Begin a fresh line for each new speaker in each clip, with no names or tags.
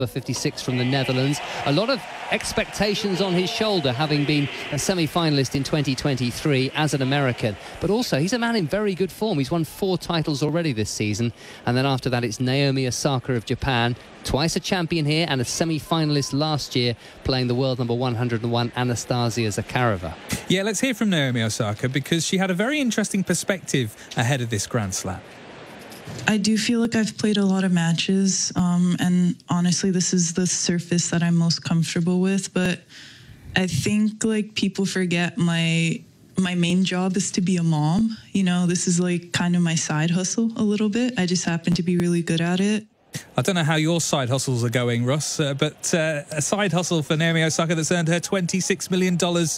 56 from the Netherlands. A lot of expectations on his shoulder, having been a semi-finalist in 2023 as an American. But also, he's a man in very good form. He's won 4 titles already this season. And then after that, it's Naomi Osaka of Japan, twice a champion here and a semi-finalist last year, playing the world number 101, Anastasia Zakharova.
Yeah, let's hear from Naomi Osaka, because she had a very interesting perspective ahead of this Grand Slam.
I do feel like I've played a lot of matches, and honestly, this is the surface that I'm most comfortable with. But I think like people forget my main job is to be a mom. You know, this is like kind of my side hustle a little bit. I just happen to be really good at it.
I don't know how your side hustles are going, Russ, but a side hustle for Naomi Osaka that's earned her $26 million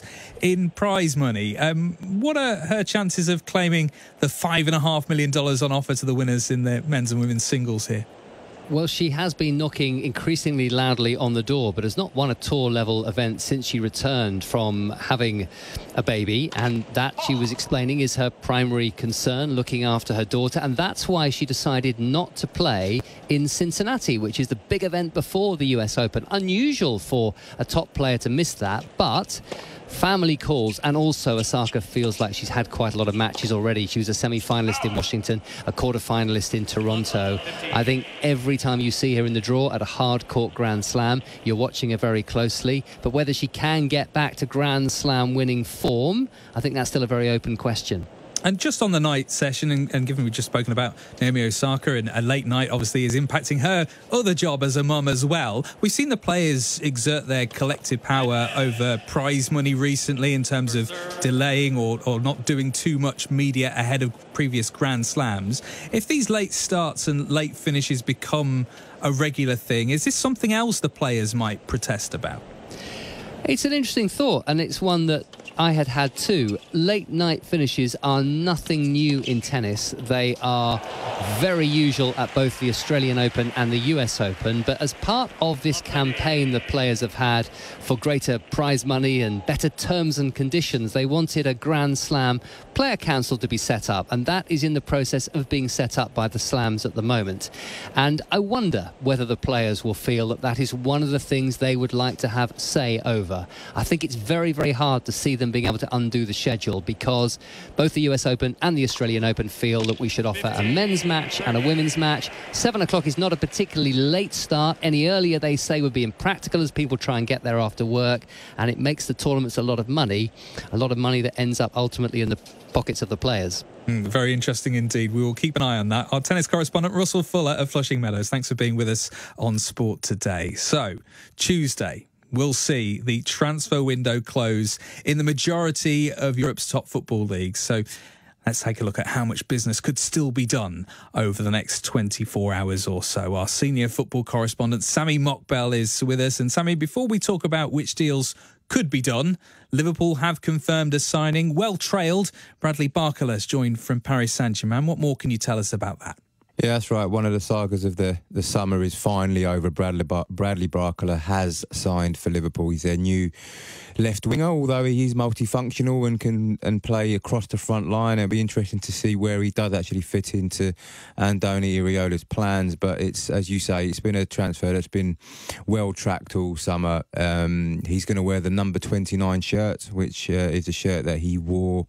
in prize money. What are her chances of claiming the $5.5 million on offer to the winners in the men's and women's singles here?
Well, she has been knocking increasingly loudly on the door, but has not won a tour-level event since she returned from having a baby. And that, she was explaining, is her primary concern, looking after her daughter. And that's why she decided not to play in Cincinnati, which is the big event before the US Open. Unusual for a top player to miss that, but family calls, and also Osaka feels like she's had quite a lot of matches already. She was a semi-finalist in Washington, a quarter-finalist in Toronto. I think every time you see her in the draw at a hard-court Grand Slam, you're watching her very closely. But whether she can get back to Grand Slam winning form, I think that's still a very open question.
And just on the night session, and given we've just spoken about Naomi Osaka, and a late night obviously is impacting her other job as a mum as well, we've seen the players exert their collective power over prize money recently in terms of delaying or not doing too much media ahead of previous Grand Slams. If these late starts and late finishes become a regular thing, is this something else the players might protest about?
It's an interesting thought, and it's one that I had too. Late night finishes are nothing new in tennis. They are very usual at both the Australian Open and the US Open. But as part of this campaign the players have had for greater prize money and better terms and conditions, they wanted a Grand Slam Player Council to be set up. And that is in the process of being set up by the Slams at the moment. And I wonder whether the players will feel that that is one of the things they would like to have say over. I think it's very, very hard to see them being able to undo the schedule, because both the US Open and the Australian Open feel that we should offer a men's match and a women's match. 7 o'clock is not a particularly late start. Any earlier, they say, would be impractical as people try and get there after work, and it makes the tournaments a lot of money that ends up ultimately in the pockets of the players.
Very interesting indeed. We will keep an eye on that. Our tennis correspondent Russell Fuller of Flushing Meadows, thanks for being with us on Sport Today. So, Tuesday, we'll see the transfer window close in the majority of Europe's top football leagues. So let's take a look at how much business could still be done over the next 24 hours or so. Our senior football correspondent, Sami Mokbel, is with us. And Sami, before we talk about which deals could be done, Liverpool have confirmed a signing. Well trailed, Bradley Barcola has joined from Paris Saint-Germain. What more can you tell us about that?
Yeah, that's right. One of the sagas of the summer is finally over. Bradley Barcola has signed for Liverpool. He's their new left winger, although he is multifunctional and can play across the front line. It'll be interesting to see where he does actually fit into Andoni Iraola's plans. But it's, as you say, it's been a transfer that's been well tracked all summer. He's going to wear the number 29 shirt, which is a shirt that he wore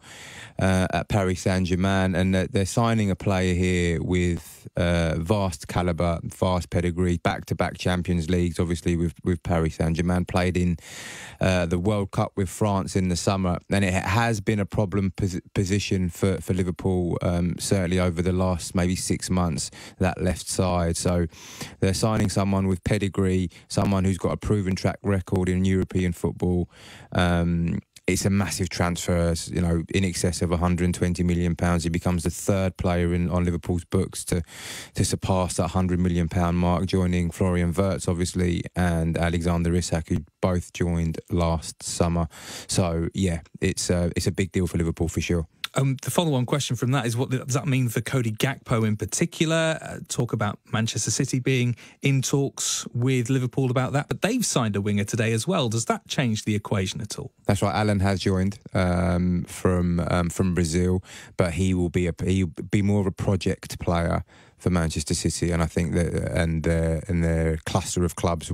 at Paris Saint-Germain, and they're signing a player here with vast calibre, vast pedigree, back-to-back Champions Leagues, obviously with Paris Saint-Germain, played in the World Cup with France in the summer, and it has been a problem position for Liverpool, certainly over the last maybe 6 months, that left side. So they're signing someone with pedigree, someone who's got a proven track record in European football. It's a massive transfer, you know, in excess of £120 million. He becomes the third player on Liverpool's books to surpass that £100 million mark, joining Florian Wirtz, obviously, and Alexander Isak, who both joined last summer. So, yeah, it's a big deal for Liverpool for sure.
The follow-on question from that is, what does that mean for Cody Gakpo in particular? Talk about Manchester City being in talks with Liverpool about that, but they've signed a winger today as well. Does that change the equation at all?
That's right. Alan has joined from Brazil, but he'll be more of a project player for Manchester City, and I think that and their cluster of clubs